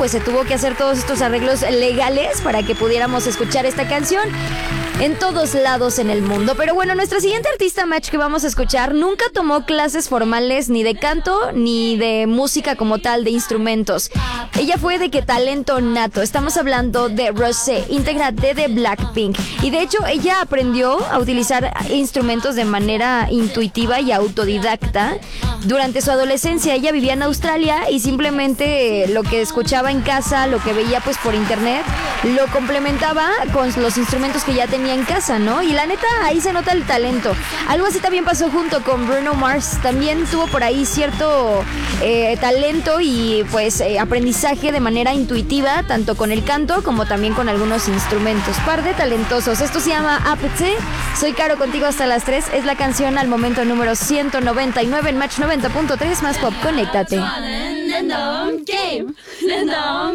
pues se tuvo que hacer todos estos arreglos legales para que pudiéramos escuchar esta canción en todos lados en el mundo. Pero bueno, nuestra siguiente artista, Match, que vamos a escuchar, nunca tomó clases formales ni de canto ni de música como tal, de instrumentos. Ella fue de que talento nato. Estamos hablando de Rosé, integrante de Blackpink. Y de hecho, ella aprendió a utilizar instrumentos de manera intuitiva y autodidacta. Durante su adolescencia, ella vivía en Australia y simplemente lo que escuchaba en casa, lo que veía pues por internet, lo complementaba con los instrumentos que ya tenía en casa, ¿no? Y la neta, ahí se nota el talento. Algo así también pasó junto con Bruno Mars. También tuvo por ahí cierto talento y pues aprendizaje de manera intuitiva, tanto con el canto como también con algunos instrumentos. Par de talentosos. Esto se llama Apetite. Soy Caro, contigo hasta las 3. Es la canción al momento número 199 en Match 90.3 más Pop. Conéctate.